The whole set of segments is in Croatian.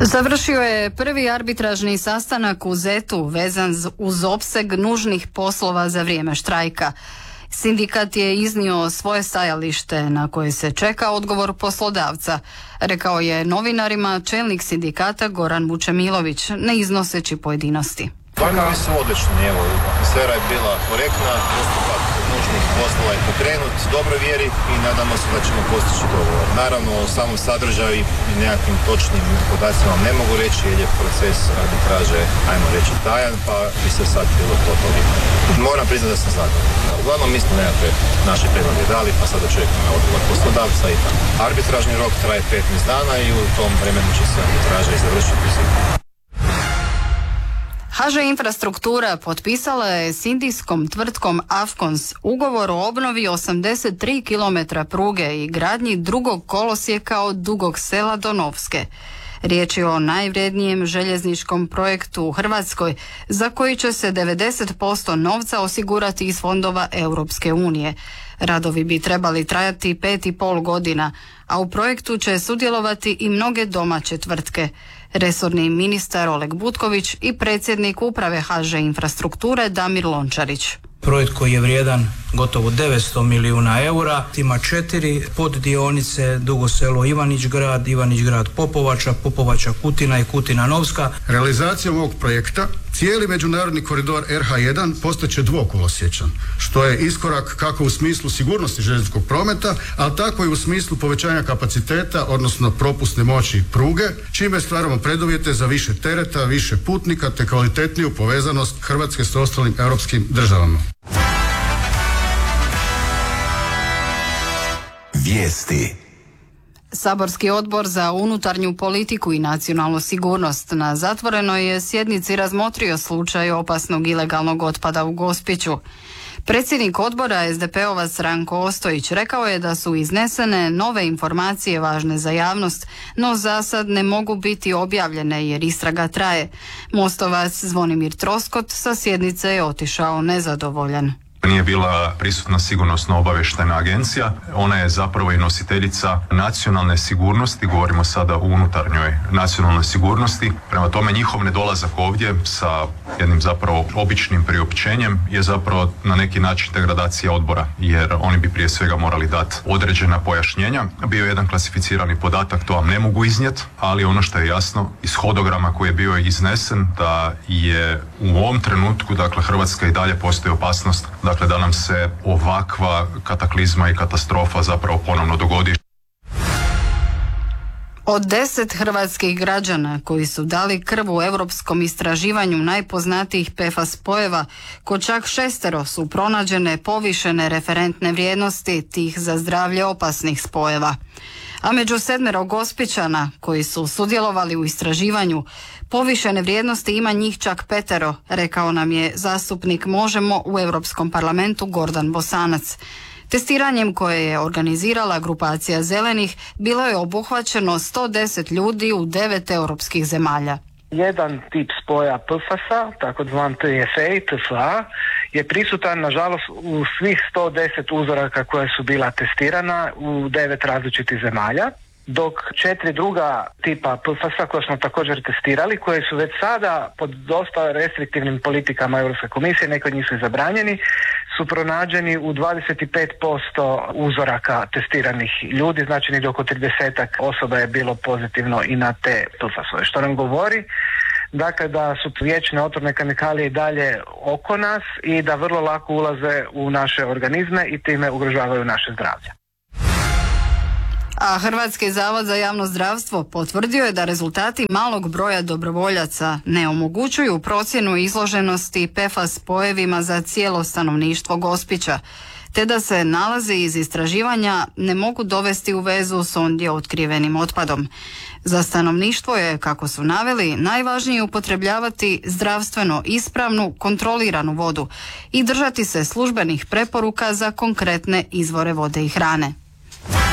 Završio je prvi arbitražni sastanak u ZET-u vezan uz opseg nužnih poslova za vrijeme štrajka. Sindikat je iznio svoje stajalište na koje se čeka odgovor poslodavca, rekao je novinarima čelnik sindikata Goran Vučemilović, ne iznoseći pojedinosti. Oni su odlični, evo, atmosfera je bila korektna, postupak nužnih poslova je pokrenut u dobroj vjeri i nadamo se da ćemo postići dogovor. Naravno, o samom sadržaju i nekakvim točnim podacima vam ne mogu reći jer je proces arbitraže, ajmo reći, tajan, pa bi se sad bilo to toliko. Moram priznati da sam zadovoljan. Uglavnom mi smo nekakve naše prijedloge dali, pa sada čekamo na odgovor poslodavca i tako. Arbitražni rok traje 15 dana i u tom vremenu će se arbitraža i završiti. HŽ Infrastruktura potpisala je s indijskom tvrtkom Afcons ugovor o obnovi 83 km pruge i gradnji drugog kolosijeka od Dugog Sela do Novske. Riječ je o najvrijednijem željezničkom projektu u Hrvatskoj za koji će se 90% novca osigurati iz fondova Europske unije. Radovi bi trebali trajati 5,5 godina, a u projektu će sudjelovati i mnoge domaće tvrtke. Resorni ministar Oleg Butković i predsjednik uprave HŽ Infrastrukture Damir Lončarić. Projekt koji je vrijedan gotovo 900 milijuna eura, ima 4 poddionice, Dugo Selo Ivanić Grad Popovača, Popovača Kutina i Kutina Novska. Realizacijom ovog projekta cijeli međunarodni koridor RH1 postaće dvokolosječan, što je iskorak kako u smislu sigurnosti željezničkog prometa, ali tako i u smislu povećanja kapaciteta, odnosno propusne moći pruge, čime stvaramo preduvjete za više tereta, više putnika te kvalitetniju povezanost Hrvatske s ostalim europskim državama. Vijesti. Saborski odbor za unutarnju politiku i nacionalnu sigurnost na zatvorenoj je sjednici razmotrio slučaj opasnog ilegalnog otpada u Gospiću. Predsjednik odbora SDP-ovac Ranko Ostojić rekao je da su iznesene nove informacije važne za javnost, no za sad ne mogu biti objavljene jer istraga traje. Mostovac Zvonimir Troskot sa sjednice je otišao nezadovoljan. Nije bila prisutna sigurnosno-obavještajna agencija, ona je zapravo i nositeljica nacionalne sigurnosti, govorimo sada o unutarnjoj nacionalnoj sigurnosti. Prema tome njihov nedolazak ovdje sa jednim zapravo običnim priopćenjem je zapravo na neki način degradacija odbora, jer oni bi prije svega morali dati određena pojašnjenja. Bio je jedan klasificirani podatak, to vam ne mogu iznijeti, ali ono što je jasno iz hodograma koji je bio iznesen da je u ovom trenutku, dakle Hrvatska i dalje postoji opasnost da nam se ovakva kataklizma i katastrofa zapravo ponovno dogodi. Od 10 hrvatskih građana koji su dali krv u europskom istraživanju najpoznatijih PFAS spojeva, kod čak 6 su pronađene povišene referentne vrijednosti tih za zdravlje opasnih spojeva. A među 7 Gospićana koji su sudjelovali u istraživanju, povišene vrijednosti ima njih čak 5, rekao nam je zastupnik Možemo u Europskom parlamentu Gordan Bosanac. Testiranjem koje je organizirala grupacija zelenih bilo je obuhvaćeno 110 ljudi u 9 europskih zemalja. Jedan tip spoja PFAS-a, takozvan TFA i TFA, je prisutan nažalost u svih 110 uzoraka koja su bila testirana u 9 različitih zemalja, dok 4 druga tipa PFAS-a koja smo također testirali, koje su već sada pod dosta restriktivnim politikama Europske komisije, neki od njih su zabranjeni, su pronađeni u 25% uzoraka testiranih ljudi, znači negdje oko 30 osoba je bilo pozitivno i na te PFAS-ove, što nam govori dakle da su vječne otrovne kemikalije i dalje oko nas i da vrlo lako ulaze u naše organizme i time ugrožavaju naše zdravlje. A Hrvatski zavod za javno zdravstvo potvrdio je da rezultati malog broja dobrovoljaca ne omogućuju procjenu izloženosti PFAS spojevima za cijelo stanovništvo Gospića, te da se nalazi iz istraživanja ne mogu dovesti u vezu s ondje otkrivenim otpadom. Za stanovništvo je, kako su naveli, najvažnije upotrebljavati zdravstveno ispravnu, kontroliranu vodu i držati se službenih preporuka za konkretne izvore vode i hrane.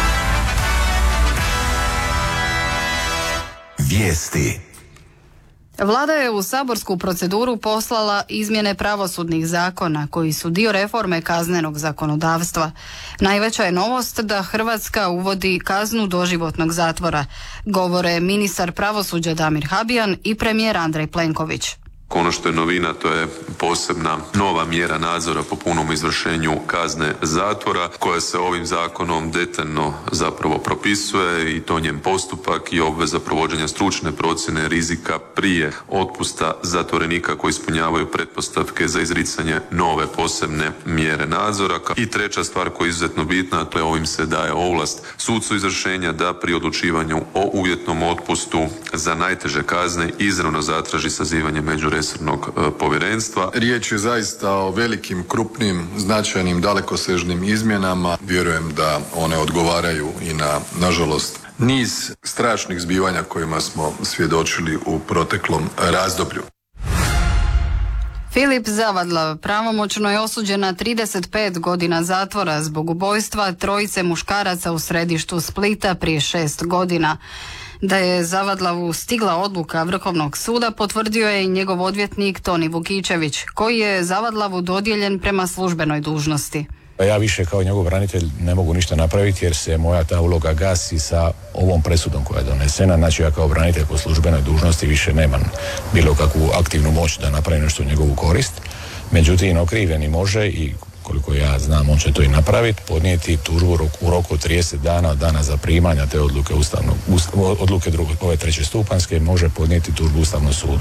Vijesti. Vlada je u saborsku proceduru poslala izmjene pravosudnih zakona koji su dio reforme kaznenog zakonodavstva. Najveća je novost da Hrvatska uvodi kaznu doživotnog zatvora, govore ministar pravosuđa Damir Habijan i premijer Andrej Plenković. Ono što je novina, to je posebna nova mjera nadzora po punom izvršenju kazne zatvora koja se ovim zakonom detaljno zapravo propisuje i to njen postupak i obveza provođenja stručne procjene rizika prije otpusta zatvorenika koji ispunjavaju pretpostavke za izricanje nove posebne mjere nadzora. I treća stvar koja je izuzetno bitna, to je ovim se daje ovlast sucu izvršenja da pri odlučivanju o uvjetnom otpustu za najteže kazne izravno zatraži sazivanje međuresornog povjerenstva. Riječ je zaista o velikim, krupnim, značajnim, dalekosežnim izmjenama. Vjerujem da one odgovaraju i na, nažalost, niz strašnih zbivanja kojima smo svjedočili u proteklom razdoblju. Filip Zavadlav pravomoćno je osuđen na 35 godina zatvora zbog ubojstva trojice muškaraca u središtu Splita prije 6 godina. Da je Zavadlavu stigla odluka Vrhovnog suda potvrdio je i njegov odvjetnik Toni Vukičević, koji je Zavadlavu dodijeljen prema službenoj dužnosti. Ja više kao njegov branitelj ne mogu ništa napraviti jer se moja ta uloga gasi sa ovom presudom koja je donesena. Znači ja kao branitelj po službenoj dužnosti više nemam bilo kakvu aktivnu moć da napravim nešto u njegovu korist. Međutim, okrivljeni može i koliko ja znam, on će to i napraviti, podnijeti tužbu u roku 30 dana od dana zaprimanja te odluke ove treće stupanjske, može podnijeti tužbu Ustavnom sudu.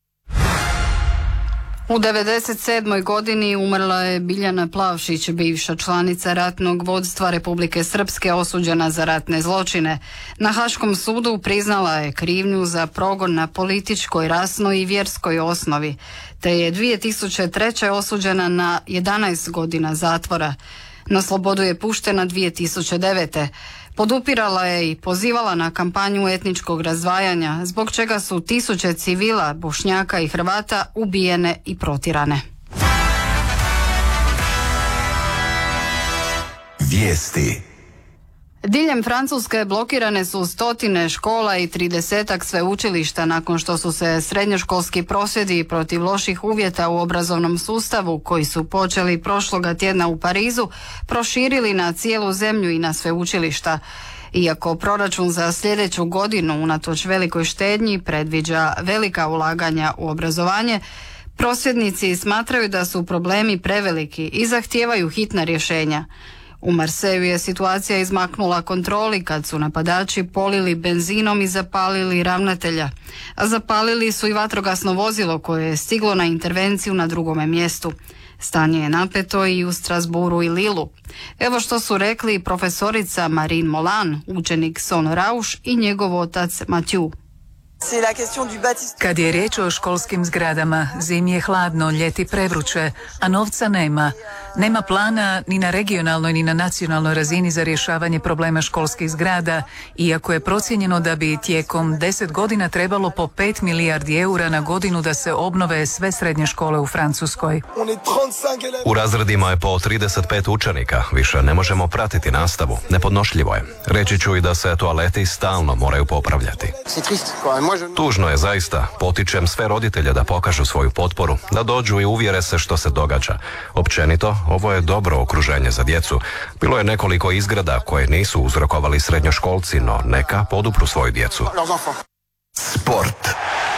U 97. godini umrla je Biljana Plavšić, bivša članica ratnog vodstva Republike Srpske osuđena za ratne zločine. Na Haškom sudu priznala je krivnju za progon na političkoj, rasnoj i vjerskoj osnovi, te je 2003. osuđena na 11 godina zatvora. Na slobodu je puštena 2009. Podupirala je i pozivala na kampanju etničkog razdvajanja, zbog čega su tisuće civila, Bošnjaka i Hrvata ubijene i protirane. Vijesti. Diljem Francuske blokirane su stotine škola i 30-ak sveučilišta nakon što su se srednjoškolski prosvjedi protiv loših uvjeta u obrazovnom sustavu koji su počeli prošloga tjedna u Parizu proširili na cijelu zemlju i na sveučilišta. Iako proračun za sljedeću godinu unatoč velikoj štednji predviđa velika ulaganja u obrazovanje, prosvjednici smatraju da su problemi preveliki i zahtijevaju hitna rješenja. U Marseju je situacija izmaknula kontroli kad su napadači polili benzinom i zapalili ravnatelja, a zapalili su i vatrogasno vozilo koje je stiglo na intervenciju na drugome mjestu. Stanje je napeto i u Strasbourgu i Lilu. Evo što su rekli profesorica Marine Molan, učenik Son Rauš i njegov otac Mathieu. Kad je riječ o školskim zgradama, zimi je hladno, ljeti prevruće, a novca nema. Nema plana ni na regionalnoj ni na nacionalnoj razini za rješavanje problema školskih zgrada, iako je procijenjeno da bi tijekom 10 godina trebalo po 5 milijardi eura na godinu da se obnove sve srednje škole u Francuskoj. U razredima je po 35 učenika, više ne možemo pratiti nastavu. Nepodnošljivo je. Reći ću i da se toaleti stalno moraju popravljati. Tužno je zaista. Potičem sve roditelje da pokažu svoju potporu, da dođu i uvjere se što se događa. Općenito, ovo je dobro okruženje za djecu. Bilo je nekoliko izgrada koje nisu uzrokovali srednjoškolci, no neka podupru svoju djecu. Sport.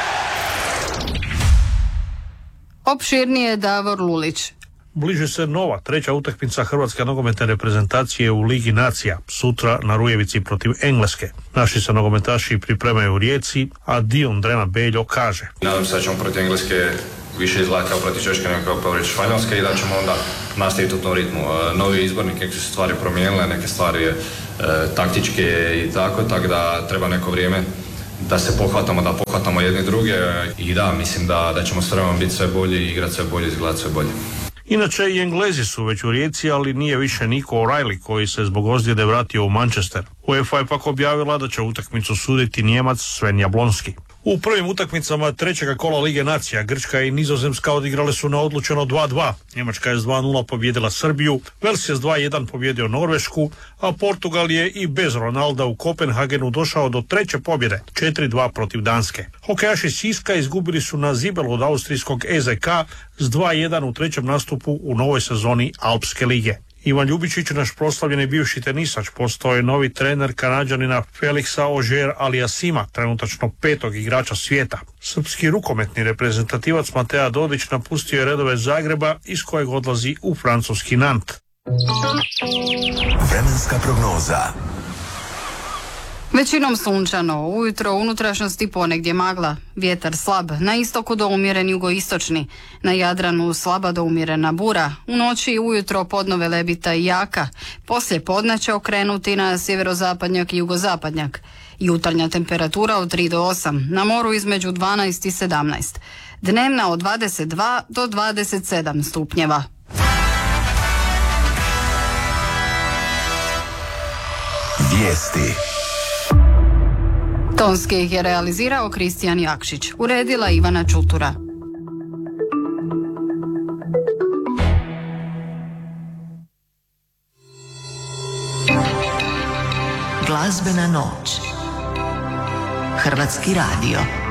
Opširnije Davor Lulić. Bliže se nova, treća utakmica hrvatske nogometne reprezentacije u Ligi nacija, sutra na Rujevici protiv Engleske. Naši se nogometaši pripremaju u Rijeci, a Dion Drena Beljo kaže: nadam se da ćemo protiv Engleske više izgledati kao protiv Češke nego kao protiv Španjolske i da ćemo onda nastaviti u tom ritmu. Novi izbornik, neke su stvari promijenile, neke stvari taktičke i tako da treba neko vrijeme da se pohvatamo jedni druge i da, mislim da ćemo s vremenom biti sve bolji, igrati sve bolje, izgledati sve bolje. Inače i Englezi su već u Rijeci, ali nije više Nico O'Reilly koji se zbog ozljede vratio u Manchester. UEFA je pak objavila da će utakmicu suditi Nijemac Sven Jablonski. U prvim utakmicama trećega kola Lige nacija Grčka i Nizozemska odigrale su na odlučeno 2-2. Njemačka je s 2-0 pobjedila Srbiju, Vels je s 2-1 pobjedio Norvešku, a Portugal je i bez Ronalda u Kopenhagenu došao do treće pobjede, 4-2 protiv Danske. Hokejaši Siska izgubili su na Zibelu od austrijskog EZK s 2-1 u trećem nastupu u novoj sezoni Alpske lige. Ivan Ljubičić, naš proslavljeni bivši tenisač, postao je novi trener Kanađanina Felixa Auger-Aliassima, trenutačno 5. igrača svijeta. Srpski rukometni reprezentativac Mateja Dodić napustio je redove Zagreba, iz kojeg odlazi u francuski Nant. Vremenska prognoza. Većinom sunčano, ujutro u unutrašnjosti ponegdje magla, vjetar slab, na istoku do umjeren jugoistočni, na Jadranu slaba do umjerena bura, u noći i ujutro podnove lebita i jaka, poslije podne će okrenuti na sjeverozapadnjak i jugozapadnjak. Jutarnja temperatura od 3 do 8, na moru između 12 i 17, dnevna od 22 do 27 stupnjeva. Vijesti. Tonski ih je realizirao Kristijan Jakšić, uredila Ivana Čutura. Glazbena noć. Hrvatski radio.